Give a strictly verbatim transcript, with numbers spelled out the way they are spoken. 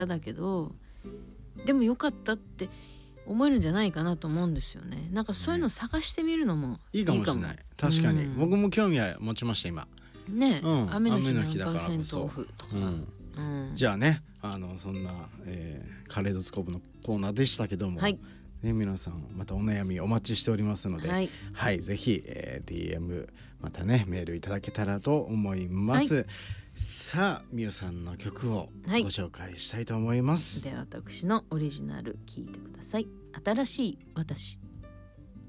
だけどでも良かったって思えるんじゃないかなと思うんですよね。なんかそういうのを探してみるのもいいかもしれない。確かに、うん、僕も興味は持ちました今ね、 うん、 雨の日何だからパーセンこそトオフとか、 うんうん、 じゃあねあのそんな、えー、カレードスコープのコーナーでしたけども、 はいね、皆さんまたお悩みお待ちしておりますので、はい、はい、ぜひ、えー、ディーエム またねメールいただけたらと思います、はい、さあみゆさんの曲をご紹介したいと思います、 はい、では私のオリジナル聴いてください。新しい私。